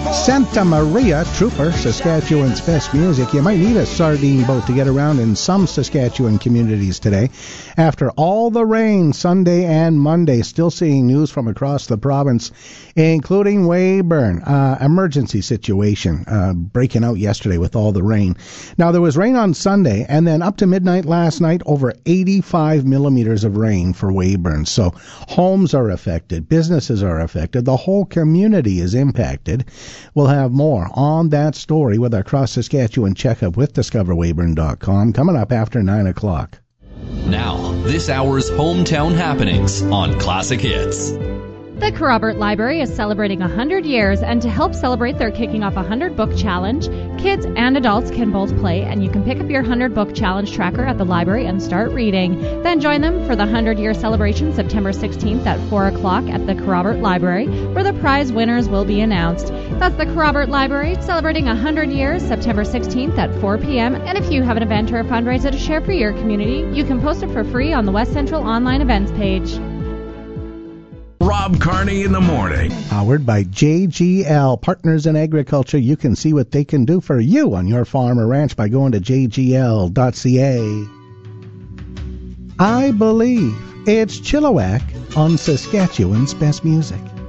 Santa Maria, Trooper, Saskatchewan's best music. You might need a sardine boat to get around in some Saskatchewan communities today. After all the rain Sunday and Monday, still seeing news from across the province, including Weyburn. Emergency situation breaking out yesterday with all the rain. Now, there was rain on Sunday, and then up to midnight last night, over 85 millimeters of rain for Weyburn. So homes are affected, businesses are affected, the whole community is impacted. We'll have more on that story with our cross-Saskatchewan checkup with DiscoverWeyburn.com coming up after 9 o'clock. Now, this hour's hometown happenings on Classic Hits. The Kerrobert Library is celebrating 100 years, and to help celebrate, they're kicking off a 100-book challenge. Kids and adults can both play, and you can pick up your 100-book challenge tracker at the library and start reading. Then join them for the 100-year celebration September 16th at 4 o'clock at the Kerrobert Library, where the prize winners will be announced. That's the Kerrobert Library, celebrating 100 years September 16th at 4 p.m. And if you have an event or a fundraiser to share for your community, you can post it for free on the West Central online events page. Rob Carney in the morning. Powered by JGL Partners in Agriculture. You can see what they can do for you on your farm or ranch by going to jgl.ca. I believe it's Chilliwack on Saskatchewan's best music.